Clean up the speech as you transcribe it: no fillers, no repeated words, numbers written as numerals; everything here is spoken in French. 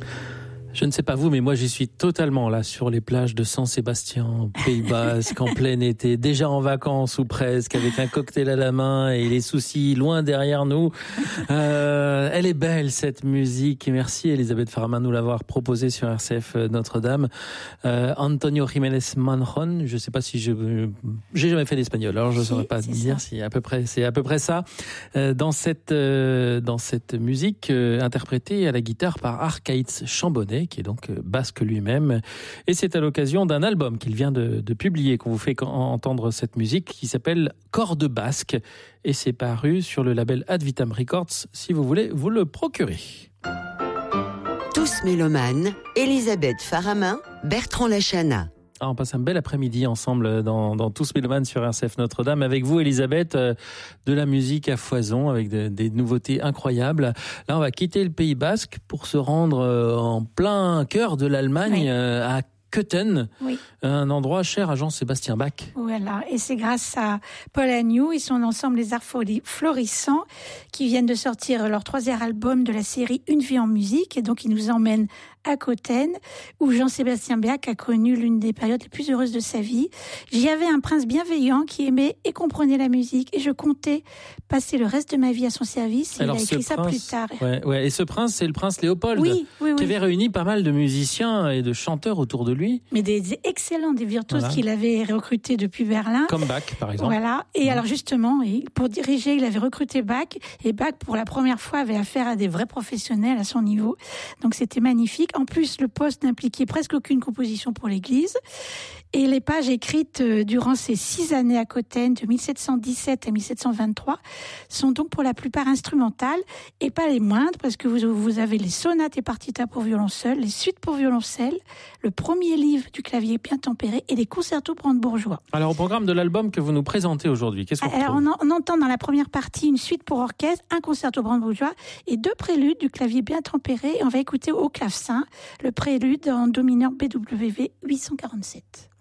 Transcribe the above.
Je ne sais pas vous, mais moi j'y suis totalement là sur les plages de San Sébastien, Pays Basque, en plein été, déjà en vacances ou presque, avec un cocktail à la main et les soucis loin derrière nous. Elle est belle cette musique et merci Elisabeth Faramin de nous l'avoir proposée sur RCF Notre-Dame. Antonio Jiménez Manjon, je ne sais pas si j'ai jamais fait d'espagnol, alors je ne saurais pas dire si c'est à peu près ça. Dans cette musique interprétée à la guitare par Arcaïtz Chambonnet, qui est donc basque lui-même. Et c'est à l'occasion d'un album qu'il vient de publier qu'on vous fait entendre cette musique qui s'appelle Cordes basques. Et c'est paru sur le label Ad Vitam Records, si vous voulez vous le procurer. Tous mélomanes, Elisabeth Faramin, Bertrand Lachana. On passe un bel après-midi ensemble dans Tous Mélomanes sur RCF Notre-Dame. Avec vous, Elisabeth, de la musique à foison, avec des nouveautés incroyables. Là, on va quitter le Pays Basque pour se rendre en plein cœur de l'Allemagne, à Köthen, un endroit cher à Jean-Sébastien Bach. Voilà, et c'est grâce à Paul Agnew et son ensemble Les Arts Florissants qui viennent de sortir leur 3e album de la série Une vie en musique. Et donc, ils nous emmènent à Köthen, où Jean-Sébastien Bach a connu l'une des périodes les plus heureuses de sa vie. J'y avais un prince bienveillant qui aimait et comprenait la musique, et je comptais passer le reste de ma vie à son service. Il a écrit ça plus tard. Et ce prince, c'est le prince Léopold, qui avait réuni pas mal de musiciens et de chanteurs autour de lui. Mais des excellents, des virtuoses qu'il avait recrutés depuis Berlin. Comme Bach, par exemple. Voilà. Et alors justement, pour diriger, il avait recruté Bach, et Bach, pour la première fois, avait affaire à des vrais professionnels à son niveau. Donc c'était magnifique. En plus, le poste n'impliquait presque aucune composition pour l'église. Et les pages écrites durant ces 6 années à Köthen, de 1717 à 1723, sont donc pour la plupart instrumentales, et pas les moindres, parce que vous avez les sonates et partitas pour violon seul, les suites pour violoncelle, le premier livre du clavier bien tempéré, et les concertos brandebourgeois. Alors, au programme de l'album que vous nous présentez aujourd'hui, qu'est-ce qu'on retrouve ? Alors, on entend dans la première partie une suite pour orchestre, un concerto brandebourgeois et 2 préludes du clavier bien tempéré. Et on va écouter au clavecin le prélude en do mineur BWV 847.